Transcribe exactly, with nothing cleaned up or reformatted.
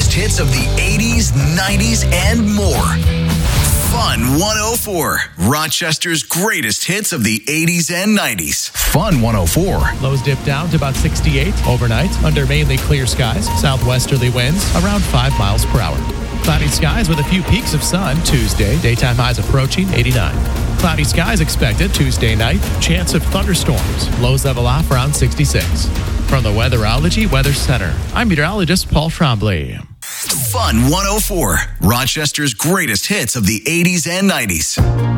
greatest hits of the eighties, nineties, and more. Fun one oh four, Rochester's greatest hits of the eighties and nineties. Fun one oh four. Lows dip down to about sixty-eight overnight under mainly clear skies. Southwesterly winds around five miles per hour. Cloudy skies with a few peaks of sun Tuesday. Daytime highs approaching eighty-nine. Cloudy skies expected Tuesday night. Chance of thunderstorms. Lows level off around sixty-six. From the Weatherology Weather Center, I'm meteorologist Paul Trombley. Fun one oh four, Rochester's greatest hits of the eighties and nineties.